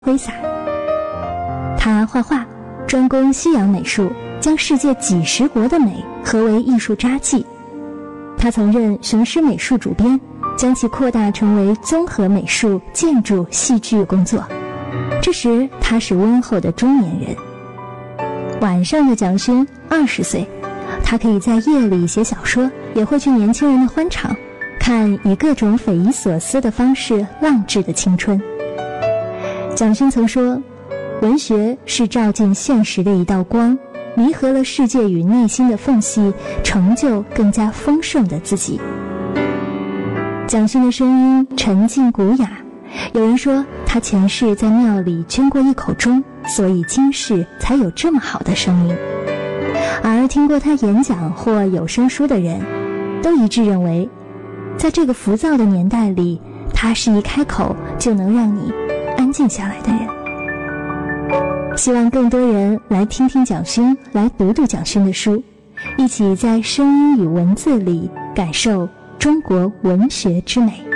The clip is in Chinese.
挥洒。他画画，专攻西洋美术，将世界几十国的美合为艺术札记。他曾任雄狮美术主编，将其扩大成为综合美术、建筑、戏剧工作。这时他是温厚的中年人。晚上的蒋勋20岁，他可以在夜里写小说，也会去年轻人的欢场，看以各种匪夷所思的方式浪掷的青春。蒋勋曾说，文学是照进现实的一道光，弥合了世界与内心的缝隙，成就更加丰盛的自己。蒋勋的声音沉静古雅，有人说他前世在庙里捐过一口钟，所以今世才有这么好的声音。而听过他演讲或有声书的人，都一致认为，在这个浮躁的年代里，他是一开口就能让你安静下来的人。希望更多人来听听蒋勋，来读读蒋勋的书，一起在声音与文字里感受中国文学之美。